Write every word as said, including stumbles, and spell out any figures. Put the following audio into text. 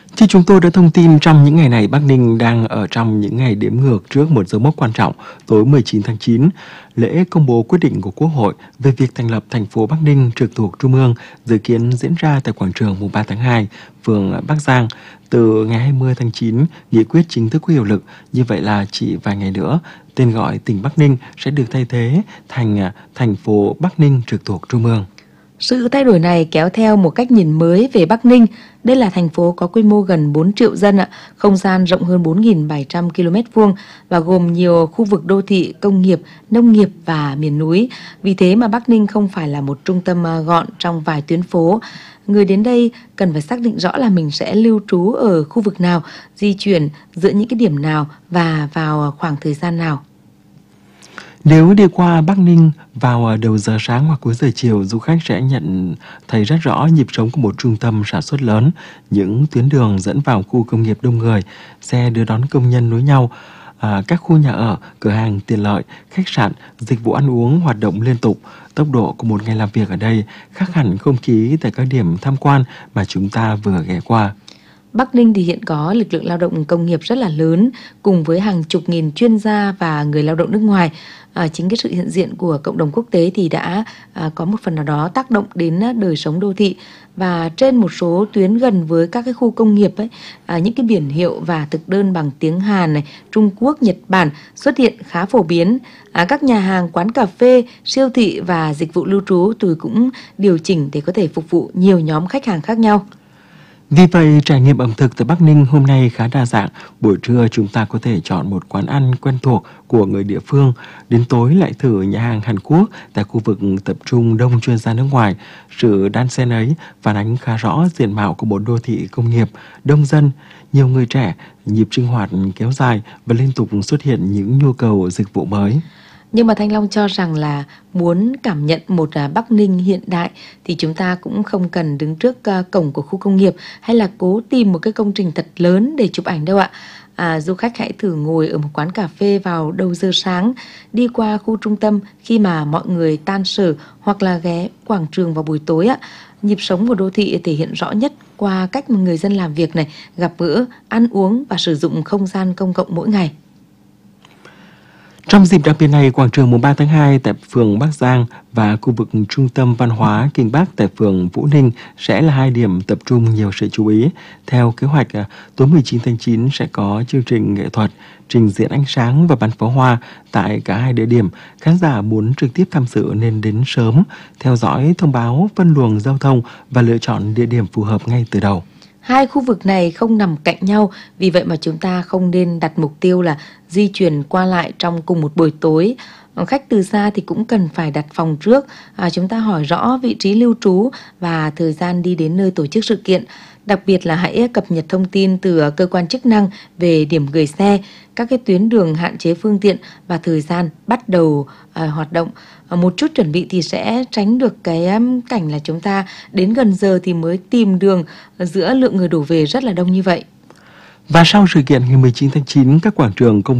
Thì chúng tôi đã thông tin trong những ngày này, Bắc Ninh đang ở trong những ngày đếm ngược trước một dấu mốc quan trọng. Tối mười chín tháng chín, lễ công bố quyết định của Quốc hội về việc thành lập thành phố Bắc Ninh trực thuộc Trung ương dự kiến diễn ra tại quảng trường mùng ba tháng hai, phường Bắc Giang. Từ ngày hai mươi tháng chín, nghị quyết chính thức có hiệu lực. Như vậy là chỉ vài ngày nữa, tên gọi tỉnh Bắc Ninh sẽ được thay thế thành thành phố Bắc Ninh trực thuộc Trung ương. Sự thay đổi này kéo theo một cách nhìn mới về Bắc Ninh. Đây là thành phố có quy mô gần bốn triệu dân, không gian rộng hơn bốn nghìn bảy trăm ki lô mét vuông và gồm nhiều khu vực đô thị, công nghiệp, nông nghiệp và miền núi. Vì thế mà Bắc Ninh không phải là một trung tâm gọn trong vài tuyến phố. Người đến đây cần phải xác định rõ là mình sẽ lưu trú ở khu vực nào, di chuyển giữa những cái điểm nào và vào khoảng thời gian nào. Nếu đi qua Bắc Ninh vào đầu giờ sáng hoặc cuối giờ chiều, du khách sẽ nhận thấy rất rõ nhịp sống của một trung tâm sản xuất lớn. Những tuyến đường dẫn vào khu công nghiệp đông người, xe đưa đón công nhân nối nhau, à, các khu nhà ở, cửa hàng tiện lợi, khách sạn, dịch vụ ăn uống hoạt động liên tục. Tốc độ của một ngày làm việc ở đây khác hẳn không khí tại các điểm tham quan mà chúng ta vừa ghé qua. Bắc Ninh thì hiện có lực lượng lao động công nghiệp rất là lớn, cùng với hàng chục nghìn chuyên gia và người lao động nước ngoài. À, chính cái sự hiện diện của cộng đồng quốc tế thì đã à, có một phần nào đó tác động đến đời sống đô thị. Và trên một số tuyến gần với các cái khu công nghiệp ấy, à, những cái biển hiệu và thực đơn bằng tiếng Hàn này, Trung Quốc, Nhật Bản xuất hiện khá phổ biến. À, các nhà hàng, quán cà phê, siêu thị và dịch vụ lưu trú thì cũng điều chỉnh để có thể phục vụ nhiều nhóm khách hàng khác nhau. Vì vậy, trải nghiệm ẩm thực tại Bắc Ninh hôm nay khá đa dạng. Buổi trưa chúng ta có thể chọn một quán ăn quen thuộc của người địa phương. Đến tối lại thử nhà hàng Hàn Quốc tại khu vực tập trung đông chuyên gia nước ngoài. Sự đan xen ấy phản ánh khá rõ diện mạo của một đô thị công nghiệp, đông dân, nhiều người trẻ, nhịp sinh hoạt kéo dài và liên tục xuất hiện những nhu cầu dịch vụ mới. Nhưng mà Thanh Long cho rằng là muốn cảm nhận một Bắc Ninh hiện đại thì chúng ta cũng không cần đứng trước cổng của khu công nghiệp hay là cố tìm một cái công trình thật lớn để chụp ảnh đâu ạ. À, du khách hãy thử ngồi ở một quán cà phê vào đầu giờ sáng, đi qua khu trung tâm khi mà mọi người tan sở hoặc là ghé quảng trường vào buổi tối ạ. Nhịp sống của đô thị thể hiện rõ nhất qua cách mà người dân làm việc này, gặp gỡ, ăn uống và sử dụng không gian công cộng mỗi ngày. Trong dịp đặc biệt này, quảng trường mùng ba tháng hai tại phường Bắc Giang và khu vực trung tâm văn hóa Kinh Bắc tại phường Vũ Ninh sẽ là hai điểm tập trung nhiều sự chú ý. Theo kế hoạch, tối mười chín tháng chín sẽ có chương trình nghệ thuật, trình diễn ánh sáng và bắn pháo hoa tại cả hai địa điểm. Khán giả muốn trực tiếp tham dự nên đến sớm, theo dõi thông báo phân luồng giao thông và lựa chọn địa điểm phù hợp ngay từ đầu. Hai khu vực này không nằm cạnh nhau, vì vậy mà chúng ta không nên đặt mục tiêu là di chuyển qua lại trong cùng một buổi tối. Khách từ xa thì cũng cần phải đặt phòng trước, à, chúng ta hỏi rõ vị trí lưu trú và thời gian đi đến nơi tổ chức sự kiện. Đặc biệt là hãy cập nhật thông tin từ cơ quan chức năng về điểm gửi xe, các cái tuyến đường hạn chế phương tiện và thời gian bắt đầu à, hoạt động. À, một chút chuẩn bị thì sẽ tránh được cái um, cảnh là chúng ta đến gần giờ thì mới tìm đường giữa lượng người đổ về rất là đông như vậy. Và sau sự kiện ngày mười chín tháng chín, các quảng trường công